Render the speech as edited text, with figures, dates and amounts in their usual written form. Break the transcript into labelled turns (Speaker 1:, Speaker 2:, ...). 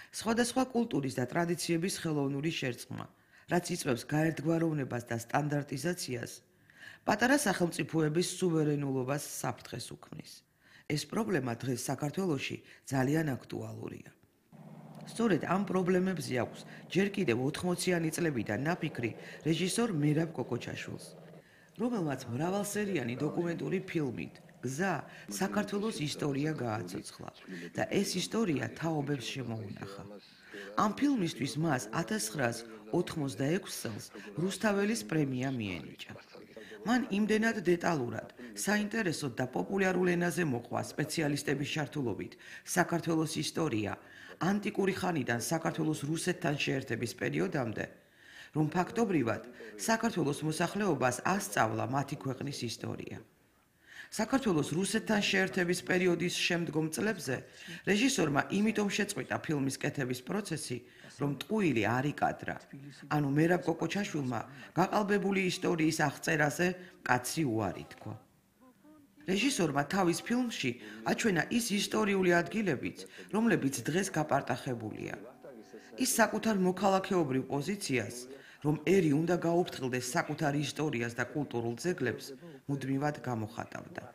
Speaker 1: სხვადასხვა კულტურის და ტრადიციების ხელოვნური შერწყმა, რაც იწვევს გაერთგვაროვნებას და სტანდარტიზაციას, პატარა სახელმწიფოების სუვერენულობას საფრთხეს უქმნის. ეს პრობლემა დღეს საქართველოში ძალიან აქტუალურია. სწორედ ამ პრობლემებზე აქვს ჯერ კიდევ 80-იანი წლებიდან ნაფიქრი რეჟისორ მერაბ კოკოჩაშვილს, რომელმაც მრავალსერიანი დოკუმენტური ფილმით გზა საქართველოს ისტორია გააცოცხლა და ეს ისტორია თაობებს შემოუნახა. ამ ფილმისთვის მას 1986 წელს რუსთაველის პრემია მიენიჭა. მან იმდენად დეტალურად, საინტერესოდ და პოპულარულ ენაზე მოყვა სპეციალისტების ჩართულობით საქართველოს ისტორია ანტიკური ხანიდან საქართველოს რუსეთთან შეერთების პერიოდამდე, რომ ფაქტობრივად საქართველოს მოსახლეობას ასწავლა მათი ქვეყნის ისტორია. საქართველოს რუსეთთან შეერთების პერიოდის შემდგომ წლებზე რეჟისორმა იმიტომ შეწყვიტა ფილმის კეთების პროცესი, რომ ტყუილი არ იკადრა, ანუ მერაბ კოკოჩაშვილმა გაყალბებული ისტორიის აღწერაზე კაცი უარი თქვა. რეჟისორმა თავის ფილმში აჩვენა ის ისტორიული ადგილებიც, რომლებიც დღეს გაპარტახებულია. ის საკუთარ მოქალაქეობრივ პოზიციას, რომ ერი უნდა გაუფრთხილდეს საკუთარ ისტორიას და კულტურულ ძეგლებს, მუდმივად გამოხატავდა.